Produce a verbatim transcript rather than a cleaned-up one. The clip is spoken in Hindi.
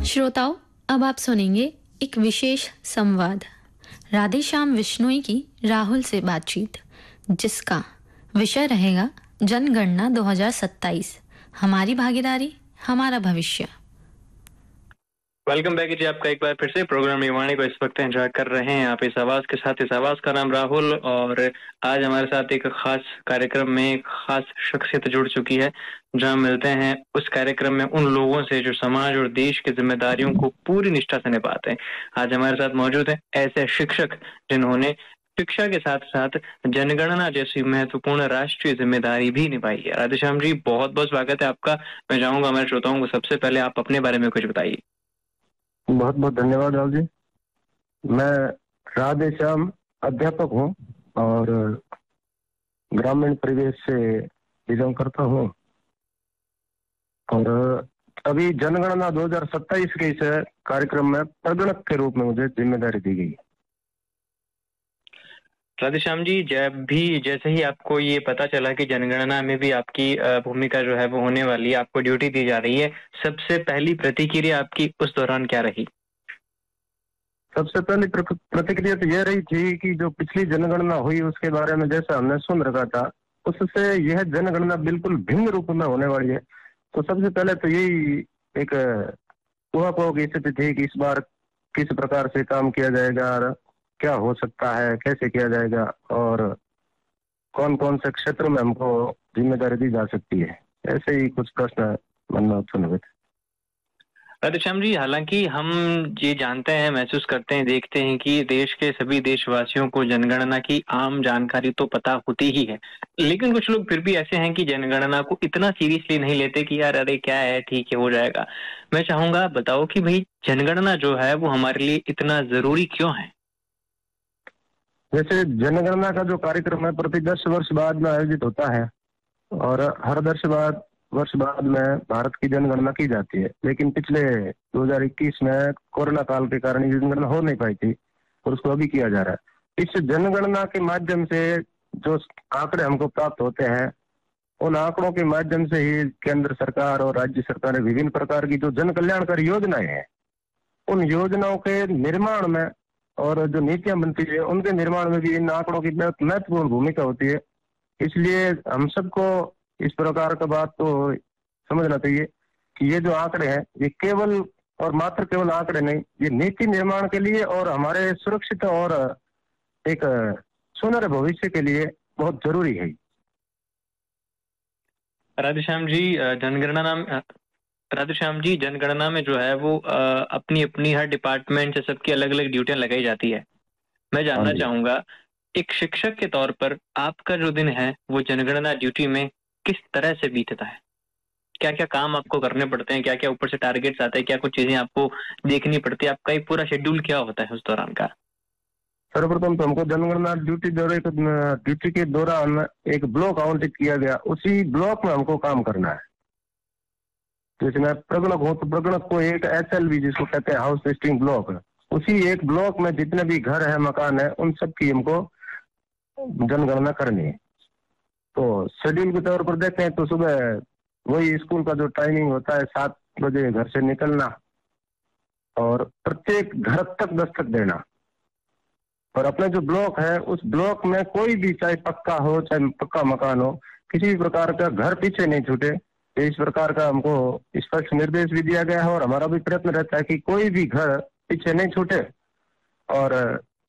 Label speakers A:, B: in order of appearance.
A: श्रोताओं, अब आप सुनेंगे एक विशेष संवाद राधेश्याम विश्नोई की राहुल से बातचीत, जिसका विषय रहेगा जनगणना दो हज़ार सत्ताईस, हमारी भागीदारी हमारा भविष्य।
B: वेलकम बैक जी, आपका एक बार फिर से प्रोग्राम युवाणी को इस वक्त एंजॉय कर रहे हैं आप इस आवाज के साथ। इस आवाज का नाम राहुल, और आज हमारे साथ एक खास कार्यक्रम में एक खास शख्सियत जुड़ चुकी है, जहां मिलते हैं उस कार्यक्रम में उन लोगों से जो समाज और देश की जिम्मेदारियों को पूरी निष्ठा से निभाते हैं। आज हमारे साथ मौजूद है ऐसे शिक्षक जिन्होंने शिक्षा के साथ साथ जनगणना जैसी महत्वपूर्ण राष्ट्रीय जिम्मेदारी भी निभाई है। राधेश्याम जी, बहुत बहुत स्वागत है आपका। मैं चाहूंगा हमारे श्रोताओं को सबसे पहले आप अपने बारे में कुछ बताइए।
C: बहुत बहुत धन्यवाद राहुल जी। मैं राधेश्याम अध्यापक हूँ और ग्रामीण परिवेश से बिलोंग करता हूँ, और अभी जनगणना दो हज़ार सत्ताईस के इस कार्यक्रम में प्रगणक के रूप में मुझे जिम्मेदारी दी गई।
B: राधेश्याम जी, जब भी जैसे ही आपको ये पता चला कि जनगणना में भी आपकी भूमिका जो है वो होने वाली है, आपको ड्यूटी दी जा रही है, सबसे पहली प्रतिक्रिया आपकी उस दौरान क्या रही?
C: सबसे पहली प्रतिक्रिया तो यह रही थी कि जो पिछली जनगणना हुई उसके बारे में जैसा हमने सुन रखा था, उससे यह जनगणना बिल्कुल भिन्न रूप में होने वाली है। तो सबसे पहले तो यही एक ऊहापोह की स्थिति थी कि इस बार किस प्रकार से काम किया जाएगा, क्या हो सकता है, कैसे किया जाएगा, और कौन कौन से क्षेत्र में हमको जिम्मेदारी दी जा सकती है। ऐसे ही कुछ प्रश्न मन में उत्पन्न हुए थे।
B: राधेश्याम जी, हालांकि हम ये जानते हैं, महसूस करते हैं, देखते हैं कि देश के सभी देशवासियों को जनगणना की आम जानकारी तो पता होती ही है, लेकिन कुछ लोग फिर भी ऐसे हैं कि जनगणना को इतना सीरियसली नहीं लेते कि यार अरे क्या है, ठीक है, हो जाएगा। मैं चाहूंगा बताओ कि भाई जनगणना जो है वो हमारे लिए इतना जरूरी क्यों है?
C: जैसे जनगणना का जो कार्यक्रम है प्रति दस वर्ष बाद में आयोजित होता है, और हर दस बाद वर्ष बाद में भारत की जनगणना की जाती है। लेकिन पिछले दो हज़ार इक्कीस में कोरोना काल के कारण जनगणना हो नहीं पाई थी, और उसको अभी किया जा रहा है। इस जनगणना के माध्यम से जो आंकड़े हमको प्राप्त होते हैं, उन आंकड़ों के माध्यम से ही केंद्र सरकार और राज्य सरकार विभिन्न प्रकार की जो जन कल्याणकारी योजनाएं हैं, उन योजनाओं के निर्माण में और जो नीतियां बनती है उनके निर्माण में भी इन आंकड़ों की बहुत महत्वपूर्ण भूमिका होती है। इसलिए हम सबको इस प्रकार का बात तो समझना चाहिए कि ये जो आंकड़े हैं ये केवल और मात्र केवल आंकड़े नहीं, ये नीति निर्माण के लिए और हमारे सुरक्षित और एक सुनहरे भविष्य के लिए बहुत जरूरी है।
B: राधेश्याम जी, जनगणना राधेश्याम जी जनगणना में जो है वो अपनी अपनी हर डिपार्टमेंट से सबकी अलग अलग ड्यूटियां लगाई जाती है। मैं जानना चाहूंगा एक शिक्षक के तौर पर आपका जो दिन है वो जनगणना ड्यूटी में किस तरह से बीतता है? क्या क्या काम आपको करने पड़ते हैं, क्या क्या ऊपर से टारगेट्स आते हैं, क्या कुछ चीजें आपको देखनी पड़ती है, आपका एक पूरा शेड्यूल क्या होता है उस दौरान का?
C: सर्वप्रथम तो हमको जनगणना ड्यूटी दौरे ड्यूटी के दौरान एक ब्लॉक आवंटित किया गया, उसी ब्लॉक में हमको काम करना है। जैसे मैं प्रगणक हूँ तो प्रगणक को एक एच एल बी जिसको कहते हैं हाउस लिस्टिंग ब्लॉक, उसी एक ब्लॉक में जितने भी घर है, मकान है, उन सब की हमको जनगणना करनी है। तो शेड्यूल के तौर पर देखें तो सुबह वही स्कूल का जो टाइमिंग होता है, सात बजे घर से निकलना और प्रत्येक घर तक दस्तक देना, और अपने जो ब्लॉक है उस ब्लॉक में कोई भी, चाहे पक्का हो चाहे पक्का मकान हो, किसी भी प्रकार का घर पीछे नहीं छूटे। इस प्रकार का हमको स्पष्ट निर्देश भी दिया गया है, और हमारा भी प्रयत्न रहता है कि कोई भी घर पीछे नहीं छूटे। और